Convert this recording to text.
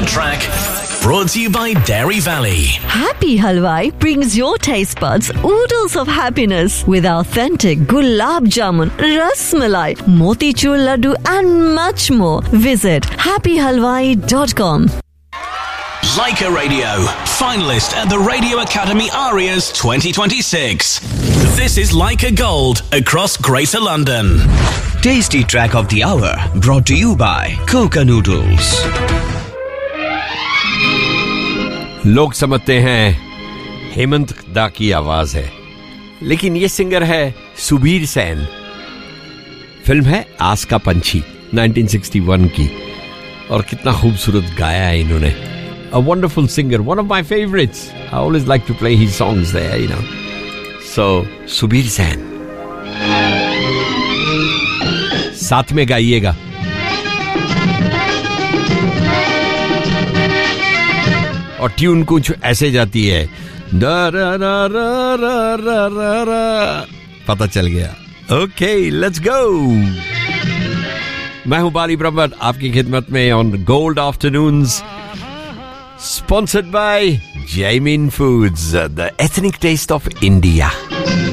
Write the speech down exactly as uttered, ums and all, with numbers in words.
track. Brought to you by Dairy Valley. Happy Halwai brings your taste buds oodles of happiness with authentic gulab jamun, ras malai, motichur laddu and much more. Visit happy halwai dot com. Leica Radio, finalist at the Radio Academy Arias twenty twenty-six. This is Leica Gold across Greater London. Tasty track of the hour brought to you by Coca Noodles. लोग समझते हैं हेमंत दा की आवाज है, लेकिन ये singer है सुबीर सेन। फिल्म है आस का पंछी नाइनटीन सिक्सटी वन की, और कितना खूबसूरत गाया है इन्होंने। A wonderful singer, one of my favorites. I always like to play his songs there, you know. So, Subir Sen, साथ में गाइएगा। और ट्यून कुछ ऐसे जाती है, दा रा रा रा रा रा रा रा। पता चल गया। Okay, let's go. मैं हूं बाली ब्रह्मट, आपकी खिदमत में on gold afternoons, sponsored by Jaimin foods, the ethnic test of India.